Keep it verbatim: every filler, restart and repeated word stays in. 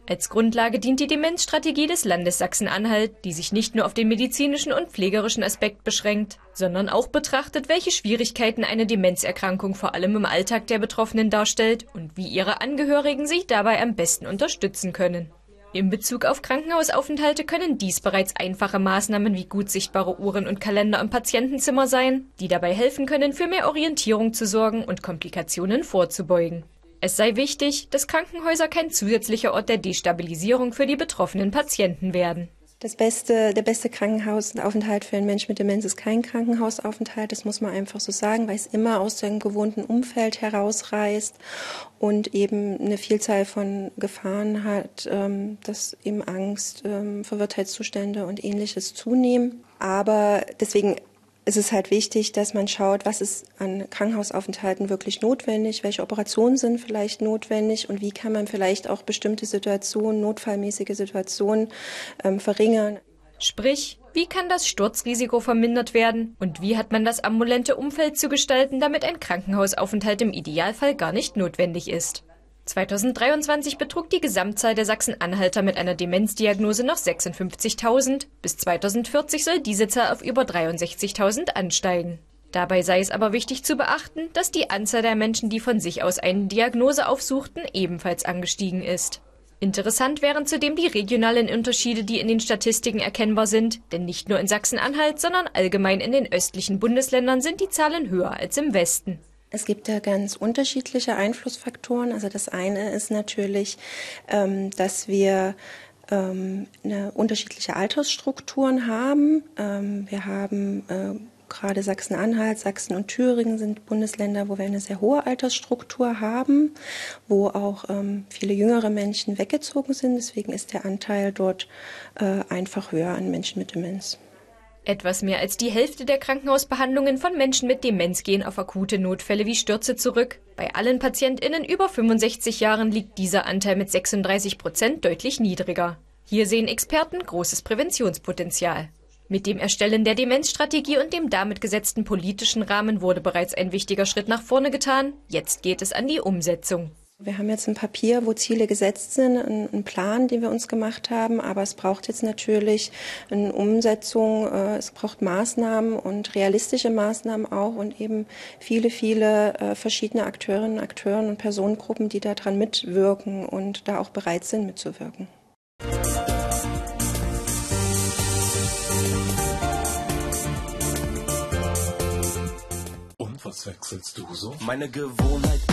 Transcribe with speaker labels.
Speaker 1: Als Grundlage dient die Demenzstrategie des Landes Sachsen-Anhalt, die sich nicht nur auf den medizinischen und pflegerischen Aspekt beschränkt, sondern auch betrachtet, welche Schwierigkeiten eine Demenzerkrankung vor allem im Alltag der Betroffenen darstellt und wie ihre Angehörigen sich dabei am besten unterstützen können. In Bezug auf Krankenhausaufenthalte können dies bereits einfache Maßnahmen wie gut sichtbare Uhren und Kalender im Patientenzimmer sein, die dabei helfen können, für mehr Orientierung zu sorgen und Komplikationen vorzubeugen. Es sei wichtig, dass Krankenhäuser kein zusätzlicher Ort der Destabilisierung für die betroffenen Patienten werden.
Speaker 2: Das beste, der beste Krankenhausaufenthalt für einen Menschen mit Demenz ist kein Krankenhausaufenthalt, das muss man einfach so sagen, weil es immer aus dem gewohnten Umfeld herausreißt und eben eine Vielzahl von Gefahren hat, dass eben Angst, Verwirrtheitszustände und Ähnliches zunehmen. Aber deswegen ist es halt wichtig, dass man schaut, was ist an Krankenhausaufenthalten wirklich notwendig, welche Operationen sind vielleicht notwendig und wie kann man vielleicht auch bestimmte Situationen, notfallmäßige Situationen ähm, verringern.
Speaker 1: Sprich, wie kann das Sturzrisiko vermindert werden und wie hat man das ambulante Umfeld zu gestalten, damit ein Krankenhausaufenthalt im Idealfall gar nicht notwendig ist. zweitausenddreiundzwanzig betrug die Gesamtzahl der Sachsen-Anhalter mit einer Demenzdiagnose noch sechsundfünfzigtausend. Bis zweitausendvierzig soll diese Zahl auf über dreiundsechzigtausend ansteigen. Dabei sei es aber wichtig zu beachten, dass die Anzahl der Menschen, die von sich aus eine Diagnose aufsuchten, ebenfalls angestiegen ist. Interessant wären zudem die regionalen Unterschiede, die in den Statistiken erkennbar sind, denn nicht nur in Sachsen-Anhalt, sondern allgemein in den östlichen Bundesländern sind die Zahlen höher als im Westen.
Speaker 2: Es gibt da ganz unterschiedliche Einflussfaktoren. Also das eine ist natürlich, ähm, dass wir ähm, eine unterschiedliche Altersstrukturen haben. Ähm, wir haben äh, gerade Sachsen-Anhalt, Sachsen und Thüringen sind Bundesländer, wo wir eine sehr hohe Altersstruktur haben, wo auch ähm, viele jüngere Menschen weggezogen sind. Deswegen ist der Anteil dort äh, einfach höher an Menschen mit Demenz.
Speaker 1: Etwas mehr als die Hälfte der Krankenhausbehandlungen von Menschen mit Demenz gehen auf akute Notfälle wie Stürze zurück. Bei allen PatientInnen über fünfundsechzig Jahren liegt dieser Anteil mit sechsunddreißig Prozent deutlich niedriger. Hier sehen Experten großes Präventionspotenzial. Mit dem Erstellen der Demenzstrategie und dem damit gesetzten politischen Rahmen wurde bereits ein wichtiger Schritt nach vorne getan. Jetzt geht es an die Umsetzung.
Speaker 2: Wir haben jetzt ein Papier, wo Ziele gesetzt sind, einen Plan, den wir uns gemacht haben, aber es braucht jetzt natürlich eine Umsetzung, es braucht Maßnahmen und realistische Maßnahmen auch und eben viele, viele verschiedene Akteurinnen, Akteuren und Personengruppen, die daran mitwirken und da auch bereit sind mitzuwirken.
Speaker 3: Und was wechselst du so? Meine Gewohnheit